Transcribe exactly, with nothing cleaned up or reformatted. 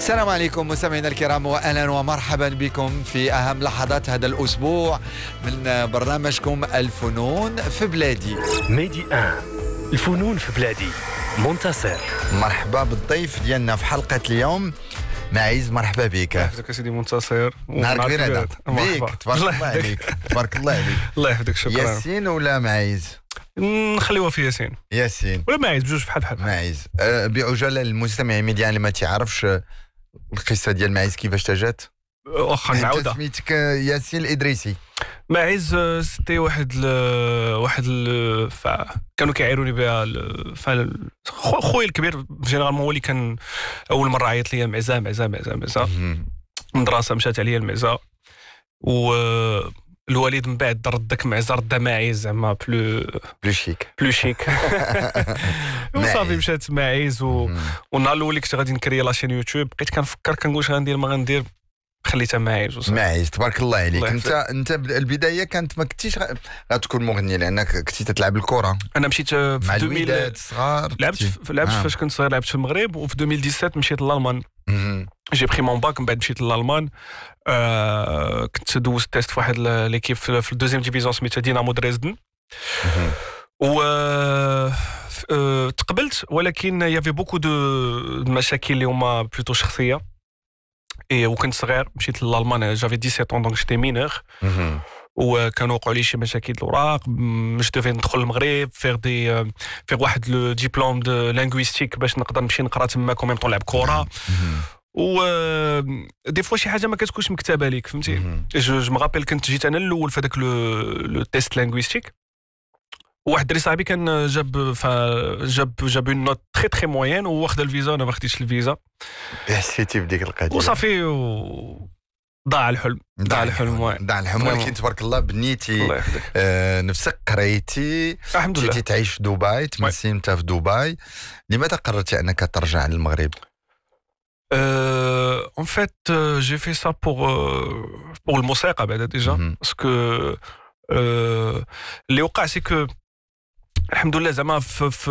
السلام عليكم مستمعينا الكرام واهلا ومرحبا بكم في اهم لحظات هذا الاسبوع من برنامجكم الفنون في بلادي. ميدي ان الفنون في بلادي. منتصر، مرحبا بالضيف ديالنا في حلقه اليوم معيز. مرحبا بك. يحفظك سيدي منتصر. نهار كبير هذا بيك. تبارك الله عليك. تبارك الله عليك. الله يحفظك. شكرا. ياسين ولا معيز؟ نخليوها في ياسين. ياسين ولا معيز بجوج بحال بحال. معيز. أه بعجاله المستمعين ميديان اللي ما تعرفش القصه ديال معيز كيفاش تجات. واخا نعاودها. سميتك ياسين الادريسي. معيز سيتي واحد ل... واحد ل... ف... كانوا كيعيروني بها ل... ف... خويا الكبير جينيرالمون هو اللي كان اول مره عيط لي معزه معزه معزه معزه. المدرسه مشات عليا المعزه و الوالد من بعد رد داك معزه رد معيز زعما بلو بلو شيك بلو شيك. وصافي مشات معيز و... والنهار الاول اللي كنت غادي نكري لاشين يوتيوب بقيت كنفكر كنقول اش غندير ما غندير خليتها معيز وصافي. معيز تبارك الله عليك. انت انت البدايه كانت ما كنتيش غتكون مغني لانك كنتي تلعب الكره. انا مشيت في مع ألفين الولاد صغار. لعبت في... لعبت آه. فاش كنت صغير لعبت في المغرب وفي ألفين وسبعطاش مشيت للالمان. جي بري مون باك من بعد مشيت للالمان. آه كنت دوزت تيست في واحد ليكيب في الدوزيام ديفيزيون سميتها دينامو دريزدن و آه تقبلت ولكن يافي بوكو دو مشاكل اللي هما بلوتو شخصيه اي وكنت صغير مشيت للالمان جافي سبعة عشر دونك جيتي مينور وكانوا وقعوا لي شي مشاكل الاوراق مش دوفي ندخل المغرب فيغ دي فيغ واحد لو ديبلوم دو لينغويستيك باش نقدر نمشي نقرا تما كوميم طون لعب كره و دي فوا شي حاجه ما كتكونش مكتبه ليك فهمتي. جو مغابيل كنت جيت انا الاول في هذاك لو تيست لينغويستيك واحد دري صاحبي كان جاب جاب جاب اون نوت تري تري موين واخد الفيزا انا ما خديتش الفيزا. حسيتي بديك القضيه وصافي و... ضاع الحلم ضاع الحلم ضاع الحلم ولكن تبارك الله بنيتي آه نفسك قريتي الحمد لله جيتي تعيش في دبي تمثلت في دبي. لماذا قررتي انك ترجع للمغرب؟ Euh, en fait, euh, j'ai fait ça pour euh, pour le موسيقى بعدا déjà mm-hmm. parce que euh, اللي وقع سي كو الحمد لله زعما في